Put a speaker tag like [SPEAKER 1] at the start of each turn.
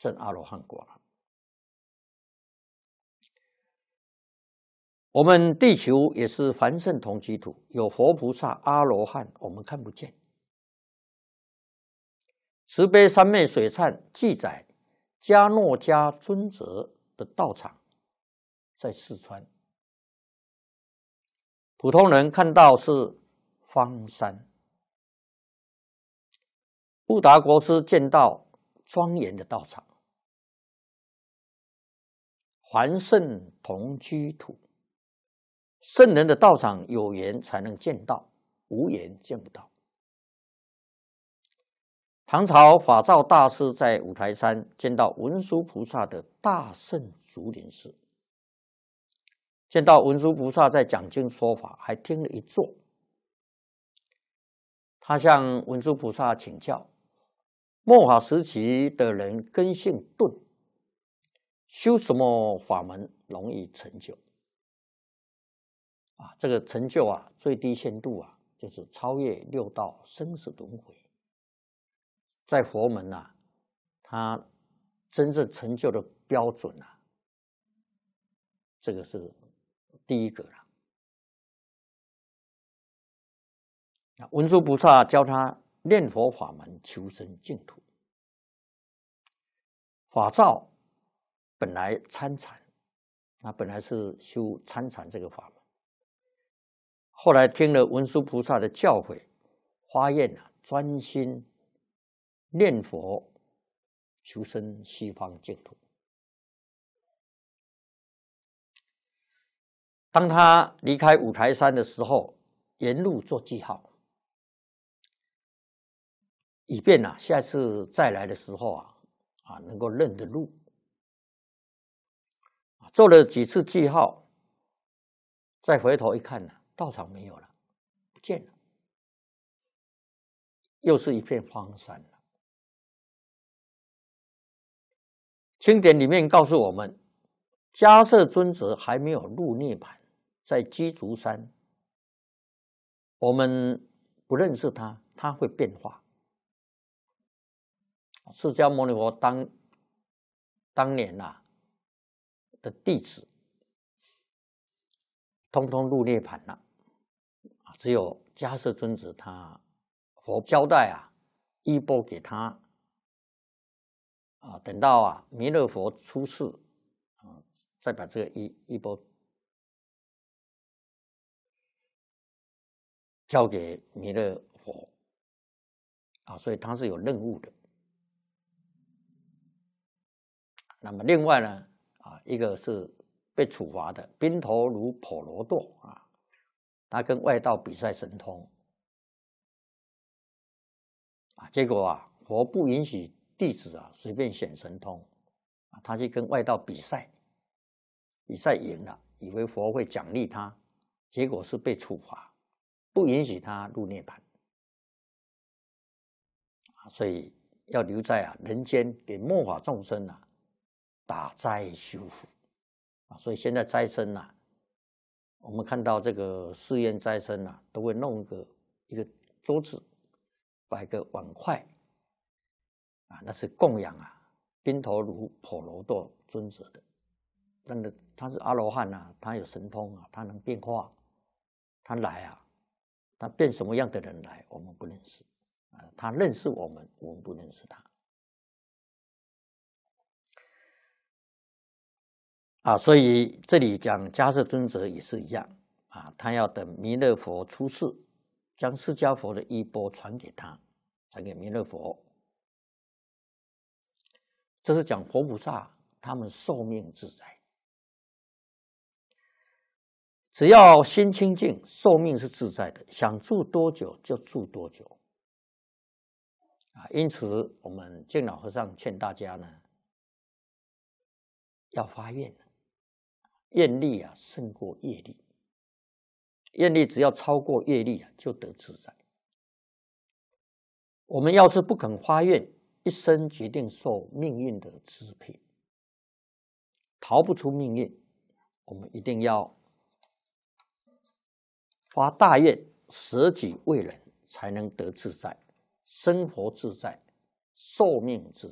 [SPEAKER 1] 证阿罗汉果了。我们地球也是凡圣同居土，有佛菩萨、阿罗汉，我们看不见。慈悲三昧水忏记载，迦诺迦尊者的道场在四川，普通人看到是方山。布达国师见到庄严的道场，凡圣同居土。圣人的道场有缘才能见到，无缘见不到。唐朝法照大师在五台山见到文殊菩萨的大圣竹林寺，见到文殊菩萨在讲经说法，还听了一座。他向文殊菩萨请教，末法时期的人根性钝，修什么法门容易成就？这个成就最低限度就是超越六道生死轮回。在佛门他真正成就的标准这个是第一个了。文殊菩萨教他念佛法门，求生净土。法照本来参禅，他本来是修参禅这个法门。后来听了文殊菩萨的教诲，发愿专心念佛，求生西方净土。当他离开五台山的时候，沿路做记号，以便下次再来的时候能够认得路。做了几次记号，再回头一看道场没有了，不见了，又是一片荒山了。经典里面告诉我们，迦叶尊者还没有入涅槃，在鸡足山，我们不认识他，他会变化。释迦牟尼佛当年的弟子，通通入涅槃了。只有迦叶尊者佛交代衣钵给他等到弥勒佛出世再把这个衣钵交给弥勒佛所以他是有任务的。那么另外呢一个是被处罚的宾头卢婆罗多他跟外道比赛神通结果佛不允许弟子随便显神通他去跟外道比赛赢了，以为佛会奖励他，结果是被处罚，不允许他入涅槃所以要留在人间，给末法众生打斋修福所以现在斋僧我们看到这个寺院斋僧都会弄一个桌子，摆个碗筷那是供养宾头卢婆罗多尊者的。但是他是阿罗汉他有神通他能变化，他来他变什么样的人来，我们不认识他认识我们，我们不认识他所以这里讲迦叶尊者也是一样他要等弥勒佛出世，将释迦佛的衣钵传给他，传给弥勒佛。这是讲佛菩萨他们寿命自在，只要心清净，寿命是自在的，想住多久就住多久因此我们净老和尚劝大家呢，要发愿，愿力胜过业力，愿力只要超过业力就得自在。我们要是不肯发愿，一生决定受命运的支配，逃不出命运。我们一定要发大愿，舍己为人，才能得自在，生活自在，寿命自在。